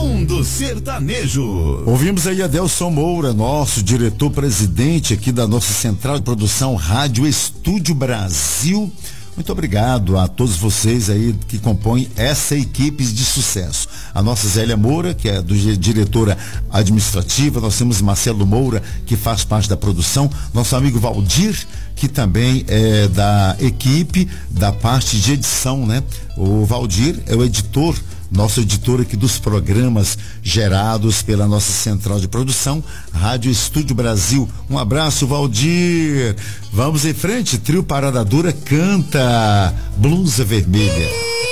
Mundo Sertanejo. Ouvimos aí Adelson Moura, nosso diretor-presidente aqui da nossa central de produção Rádio Estúdio Brasil. Muito obrigado a todos vocês aí que compõem essa equipe de sucesso. A nossa Zélia Moura, que é diretora administrativa, nós temos Marcelo Moura, que faz parte da produção, nosso amigo Valdir, que também é da equipe, da parte de edição, né? O Valdir é o editor, nosso editor aqui dos programas gerados pela nossa central de produção, Rádio Estúdio Brasil. Um abraço, Valdir. Vamos em frente, Trio Parada Dura canta Blusa Vermelha.